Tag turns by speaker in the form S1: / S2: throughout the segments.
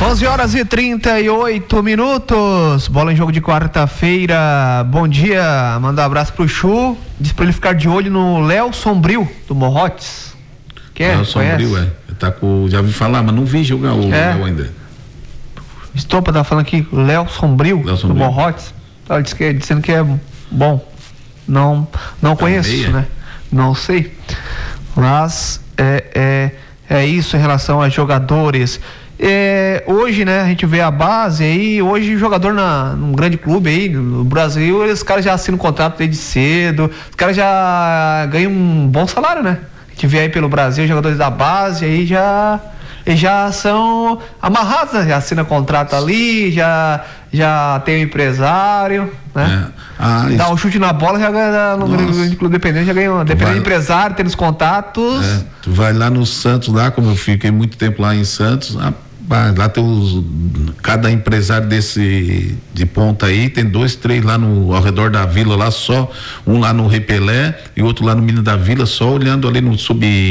S1: 11h38. Bola em jogo de quarta-feira. Bom dia, manda um abraço pro Chu. Diz pra ele ficar de olho no Léo Sombrio, do Morrotes. Quem é?
S2: Léo Sombrio, Tá com, já ouvi falar, mas não vi jogar o Léo ainda.
S1: Estopa tá falando aqui, Léo Sombrio, do Morrotes. Tá dizendo que é bom. Não conheço, né? Não sei. Mas é isso em relação a jogadores. Hoje, né, a gente vê a base aí, hoje jogador num grande clube aí no Brasil, os caras já assinam contrato desde cedo, os caras já ganham um bom salário, né? A gente vê aí pelo Brasil, jogadores da base aí já são amarrados, né? Já assina contrato ali, já tem um empresário, né? Dá um chute na bola, já ganha no grande clube dependente, já ganha, dependendo do empresário, tendo os contatos.
S2: Tu vai lá no Santos, lá, como eu fiquei muito tempo lá em Santos, lá tem cada empresário desse de ponta aí, tem 2, 3 lá ao redor da vila lá, só um lá no Repelé e outro lá no Menino da Vila, só olhando ali no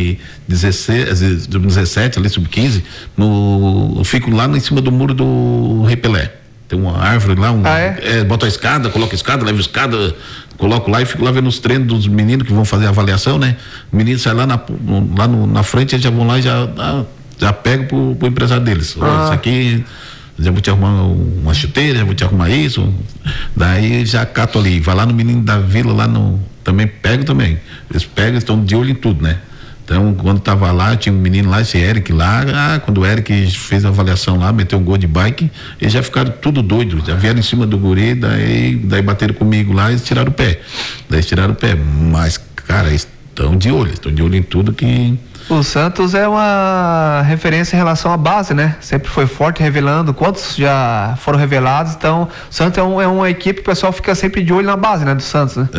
S2: sub-17, ali sub-15, eu fico lá em cima do muro do Repelé. Tem uma árvore lá, bota a escada, coloca a escada, leva a escada, coloco lá e fico lá vendo os treinos dos meninos que vão fazer a avaliação, né? O menino sai lá na frente, eles já vão lá e já pegam pro empresário deles. Isso aqui, já vou te arrumar uma chuteira, já vou te arrumar isso. Daí já cato ali, vai lá no Menino da Vila, também pego também. Eles pegam, estão de olho em tudo, né? Então, quando tava lá, tinha um menino lá, esse Eric lá, quando o Eric fez a avaliação lá, meteu um gol de bike, eles já ficaram tudo doido, já vieram em cima do guri, daí bateram comigo lá e tiraram o pé. Mas, cara, eles estão de olho em tudo que...
S1: O Santos é uma referência em relação à base, né? Sempre foi forte, revelando. Quantos já foram revelados? Então, o Santos é uma equipe que o pessoal fica sempre de olho na base, né? Do Santos, né?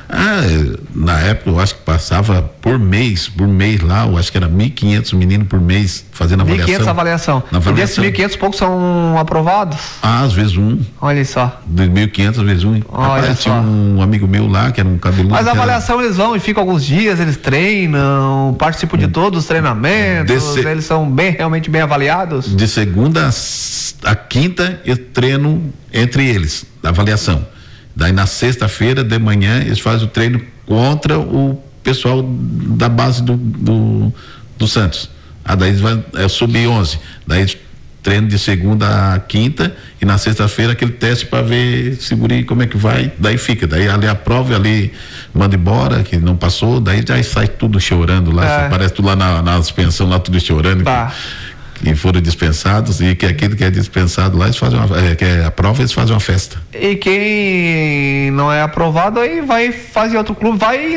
S2: Na época, eu acho que passava por mês lá, eu acho que era 1.500 meninos por mês fazendo avaliação. 1.500
S1: avaliação. E desses 1.500, poucos são aprovados?
S2: Às vezes um.
S1: Olha só.
S2: De 1.500, às vezes um. Tinha um amigo meu lá, que era um cabeludo.
S1: Mas a avaliação eles vão e ficam alguns dias, eles treinam, participam de todos os treinamentos, eles são realmente bem avaliados?
S2: De segunda a quinta eu treino entre eles, da avaliação. Daí na sexta-feira de manhã eles fazem o treino contra o pessoal da base do Santos. Daí é sub-11. Daí treino de segunda a quinta e na sexta-feira aquele teste para ver seguro como é que vai, daí fica, daí ali a prova, ali manda embora, que não passou, daí já sai tudo chorando lá, aparece tudo lá na suspensão, lá tudo chorando, que foram dispensados, e que aquele que é dispensado lá, eles fazem que é a prova, eles fazem uma festa.
S1: E quem não é aprovado aí vai fazer outro clube,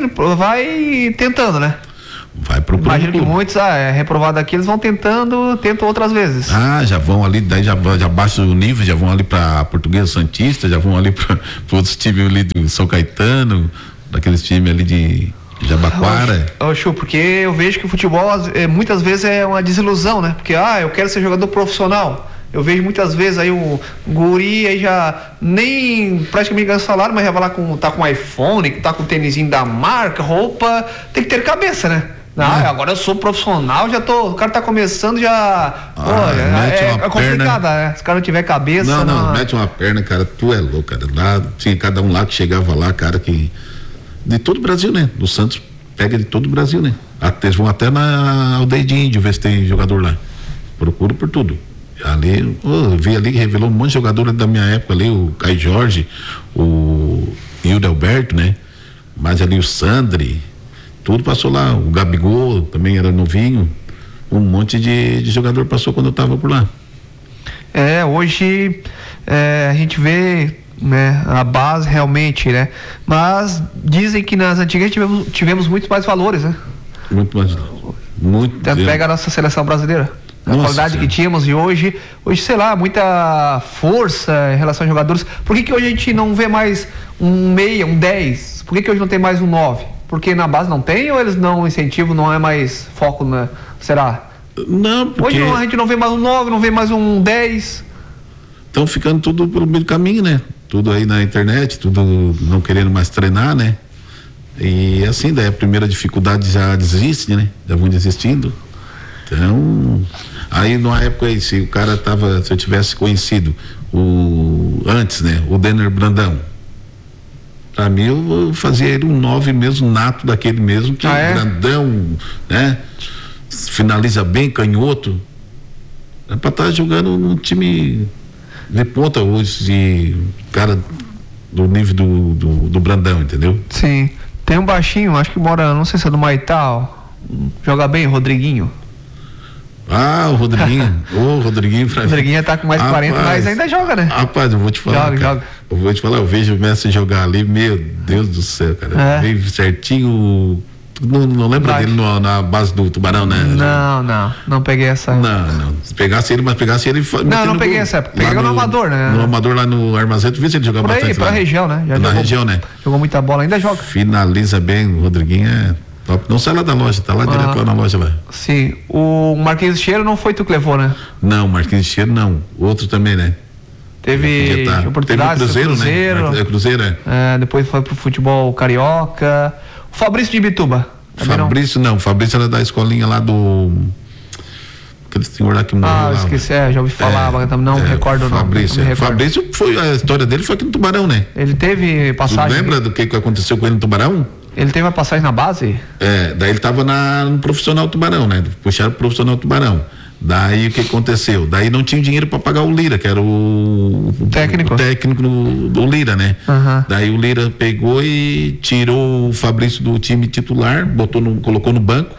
S1: vai tentando, né?
S2: Vai procurar.
S1: Imagino que muitos, reprovado aqui, eles vão tentam outras vezes.
S2: Já vão ali, daí já baixa o nível, já vão ali pra Portuguesa Santista, já vão ali pra outros times ali do São Caetano, daqueles times ali de Jabaquara.
S1: Chu, porque eu vejo que o futebol muitas vezes é uma desilusão, né? Porque, eu quero ser jogador profissional. Eu vejo muitas vezes aí o guri aí já nem praticamente ganha salário, mas já vai lá tá com iPhone, tá com tênisinho da marca, roupa, tem que ter cabeça, né? Agora eu sou profissional, o cara tá começando é complicado, né? Se o cara não tiver cabeça...
S2: Não, mete uma perna, cara, tu é louco, cara. Lá, tinha cada um lá que chegava lá, cara, que... De todo o Brasil, né? Do Santos pega de todo o Brasil, né? Eles vão até na aldeia de índio ver se tem jogador lá. Procuro por tudo. Ali, eu vi ali que revelou um monte de jogadores da minha época ali, o Caio Jorge, o Hildo Alberto, né? Mas ali o Sandri... Tudo passou lá, o Gabigol também era novinho, um monte de jogador passou quando eu estava por lá.
S1: Hoje a gente vê, né, a base realmente, né? Mas dizem que nas antigas tivemos muito mais valores, né?
S2: Muito mais.
S1: Pega a nossa seleção brasileira. A qualidade que tínhamos e hoje, sei lá, muita força em relação a jogadores. Por que hoje a gente não vê mais um meia, um 10? Por que hoje não tem mais um 9? Porque na base não tem ou eles não incentivam, não é mais foco, né? Será?
S2: Não, porque...
S1: Hoje a gente não vê mais um 9, não vê mais um 10.
S2: Estão ficando tudo pelo meio do caminho, né? Tudo aí na internet, tudo não querendo mais treinar, né? E assim, daí a primeira dificuldade já desiste, né? Já vão desistindo. Então, Aí numa época aí, se eu tivesse conhecido antes, né, o Denner Brandão, pra mim eu fazia ele um 9 mesmo, nato daquele mesmo, que grandão, né, finaliza bem, canhoto, é pra estar jogando num time de ponta hoje, de cara do nível do Brandão, entendeu?
S1: Sim, tem um baixinho, acho que mora, não sei se é do Maitá, joga bem, Rodriguinho.
S2: O Rodriguinho. O
S1: Rodriguinho tá com mais de 40, mas ainda joga, né?
S2: Rapaz, eu vou te falar.
S1: Joga.
S2: Eu vou te falar, eu vejo o Messi jogar ali, meu Deus do céu, cara. Bem certinho. Não lembra dele na base do Tubarão, né?
S1: Não peguei essa.
S2: Não. Se pegasse ele.
S1: Não peguei essa época. Peguei no Amador, né?
S2: No Amador lá no Armazém, tu viu se ele jogava bastante
S1: pra região, né?
S2: Na região, né?
S1: Jogou muita bola, ainda joga.
S2: Finaliza bem, o Rodriguinho é top. Não sai lá da loja, tá lá direto lá na loja lá.
S1: Sim. O Marquinhos Cheiro não foi tu que levou, né?
S2: Não, Marquinhos Cheiro não. Outro também, né?
S1: Teve oportunidade.
S2: Teve o Cruzeiro, né? Cruzeiro,
S1: depois foi pro futebol carioca. O Fabrício de Ibituba.
S2: Fabrício não. Fabrício era da escolinha lá do... Aquele senhor lá que morreu.
S1: Esqueci, já ouvi falar, não recordo não.
S2: Fabrício foi, a história dele foi aqui no Tubarão, né?
S1: Ele teve passagem.
S2: Tu lembra do que aconteceu com ele no Tubarão?
S1: Ele teve uma passagem na base?
S2: Daí ele tava no profissional Tubarão, né? Puxaram pro profissional Tubarão. Daí o que aconteceu? Daí não tinha dinheiro para pagar o Lira, que era o técnico do Lira, né? Daí o Lira pegou e tirou o Fabrício do time titular, colocou no banco,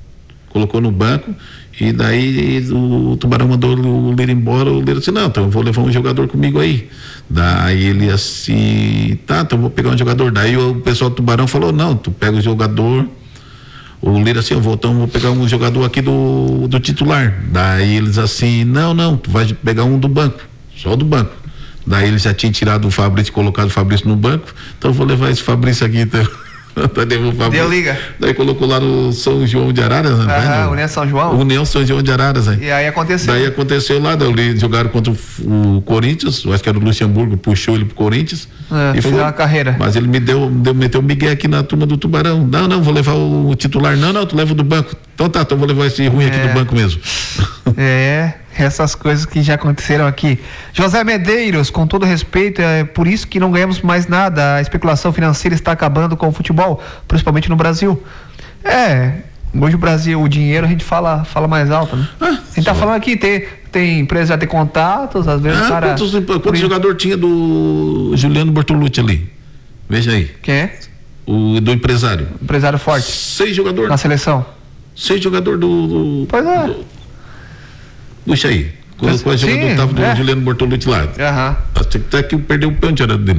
S2: e daí o Tubarão mandou o Lira embora. O Lira disse: não, então eu vou levar um jogador comigo aí. Daí ele assim, então eu vou pegar um jogador. Daí o pessoal do Tubarão falou: não, tu pega o jogador. O Lira assim, eu vou pegar um jogador aqui do titular. Daí eles assim, não, tu vai pegar um do banco, só do banco. Daí ele já tinha tirado o Fabrício, colocado o Fabrício no banco, então eu vou levar esse Fabrício aqui, então.
S1: Deu liga.
S2: Daí colocou lá no São João de Araras, né?
S1: União São João?
S2: União São João de Araras, né?
S1: E aí aconteceu.
S2: Daí aconteceu lá, eles jogaram contra o Corinthians, eu acho que era o Luxemburgo, puxou ele pro Corinthians.
S1: E fez uma carreira.
S2: Mas ele meteu o Miguel aqui na turma do Tubarão. Não, vou levar o titular. Não, tu leva do banco. Então tá, então vou levar esse ruim aqui do banco mesmo.
S1: Essas coisas que já aconteceram aqui. José Medeiros, com todo respeito, é por isso que não ganhamos mais nada. A especulação financeira está acabando com o futebol, principalmente no Brasil. Hoje o Brasil, o dinheiro a gente fala mais alto, né? A gente tá falando aqui, tem empresa já tem contatos, às vezes o cara...
S2: Quantos jogador tinha do Juliano Bortolucci ali? Veja aí.
S1: Quem é?
S2: Do empresário.
S1: Empresário forte. 6
S2: jogadores.
S1: Na seleção.
S2: 6 jogadores do...
S1: Pois é.
S2: Puxa aí. Qual jogador tava do Juliano Bortolucci lá? Até que perdeu o pênalti era dele.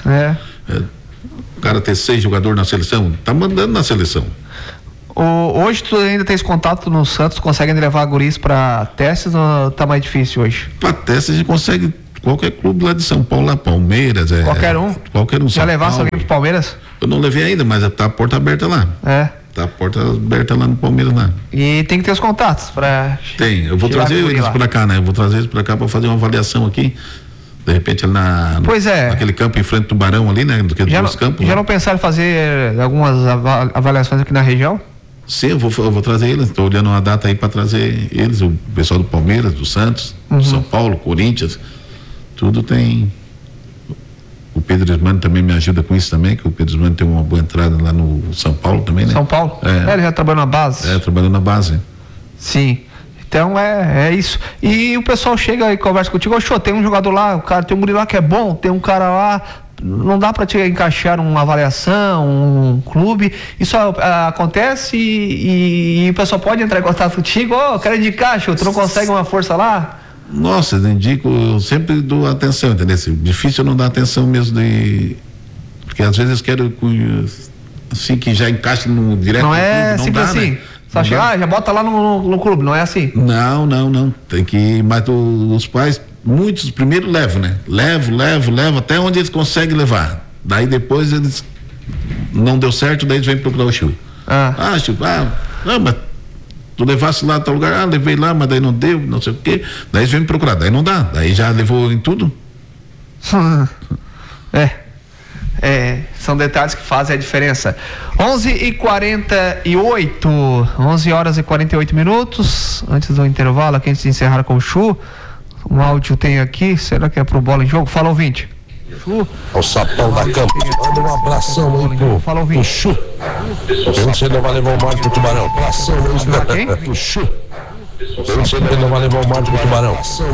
S2: O cara ter 6 jogadores na seleção, tá mandando na seleção.
S1: Hoje tu ainda tens contato no Santos, consegue levar guris pra testes ou tá mais difícil hoje?
S2: Pra testes a gente consegue qualquer clube lá de São Paulo, lá Palmeiras.
S1: Qualquer um. Já levasse alguém pro Palmeiras?
S2: Eu não levei ainda, mas tá a porta aberta lá. Tá a porta aberta lá no Palmeiras lá.
S1: E tem que ter os contatos pra...
S2: Tem, eu vou trazer eles pra cá, né? Eu vou trazer eles pra cá pra fazer uma avaliação aqui. De repente ali naquele campo em frente do Tubarão ali, né? Dos campos.
S1: Já não pensaram em fazer algumas avaliações aqui na região?
S2: Sim, eu vou trazer eles. Estou olhando uma data aí para trazer eles, o pessoal do Palmeiras, do Santos, do São Paulo, Corinthians, tudo tem. O Pedro Ismano também me ajuda com isso também, que o Pedro Ismano tem uma boa entrada lá no São Paulo também, né?
S1: São Paulo? Ele já trabalhou na base?
S2: Trabalhou na base.
S1: Sim. Então é isso. E o pessoal chega e conversa contigo: tem um jogador lá, o cara tem um guri lá que é bom, tem um cara lá. Não dá para te encaixar uma avaliação, um clube. Isso acontece e o pessoal pode entrar em contato contigo: quero indicar, tu não consegue uma força lá?
S2: Nossa, eu indico, eu sempre dou atenção, entendeu? Difícil não dar atenção mesmo porque às vezes quero assim que já encaixe no direto
S1: não
S2: no
S1: é
S2: clube,
S1: simples
S2: dá,
S1: assim,
S2: né?
S1: só chega, já bota lá no clube, não é assim?
S2: Não, tem que, mas os pais, muitos primeiro levam, né? Levam até onde eles conseguem levar, daí depois eles não deu certo, daí eles vêm procurar o Chiu. Mas tu levasse lá a tal lugar, levei lá, mas daí não deu, não sei o quê, daí eles vêm me procurar, daí não dá, daí já levou em tudo.
S1: São detalhes que fazem a diferença. 11h48, 11 horas e 48 minutos. Antes do intervalo, aqui antes de encerrar com o Chu, um áudio tem aqui. Será que é pro Bola em Jogo? Fala, ouvinte.
S3: O sapão da campo. Manda um abração aí pro Chu. Pergunta se ele não vai levar o Marco pro Tubarão. Abração aí pro Chu. Pergunta se ele não vai levar o Marco pro Tubarão.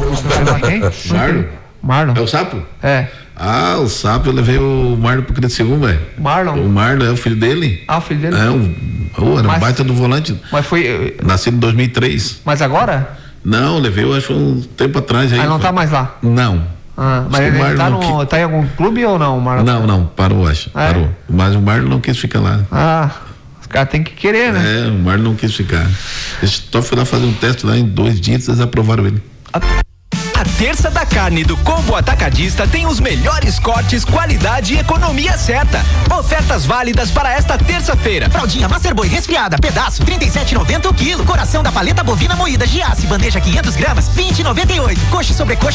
S1: Marlon.
S2: É o Sapo?
S1: É.
S2: Ah, o Sapo, eu levei o Marlon pro Criciúma, velho.
S1: Marlon?
S2: O Marlon é o filho dele.
S1: Ah, o filho dele?
S2: Era um baita do volante.
S1: Mas foi...
S2: Nascido em 2003.
S1: Mas agora?
S2: Não, levei, eu acho, um tempo atrás aí.
S1: Aí não tá mais lá?
S2: Não.
S1: Mas ele tá em algum clube ou não, Marlon?
S2: Não, parou, acho. Parou. Mas o Marlon não quis ficar lá.
S1: Os caras tem que querer, né?
S2: O Marlon não quis ficar. Eu só fui lá fazer um teste lá, em 2 dias eles aprovaram ele.
S4: A terça da carne do Combo Atacadista tem os melhores cortes, qualidade e economia certa. Ofertas válidas para esta terça-feira.
S5: Fraldinha Master Boi resfriada, pedaço, R$37,90 o quilo. Coração da paleta bovina moída Giasse, bandeja 500 gramas, R$20,98. Coxa e sobrecoxa